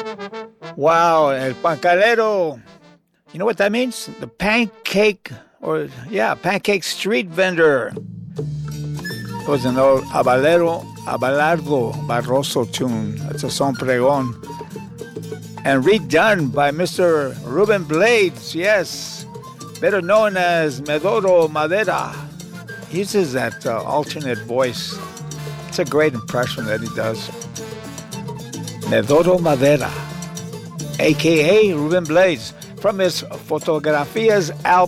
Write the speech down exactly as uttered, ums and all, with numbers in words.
Wow, el pancalero. You know what that means? The pancake, or yeah, pancake street vendor. It was an old Abalero, Abelardo Barroso tune. It's a son pregón. And redone by Mister Ruben Blades, yes, better known as Medoro Madera. He uses that uh, alternate voice. It's a great impression that he does. Medoro Madera, a k a. Ruben Blades, from his Fotografías album.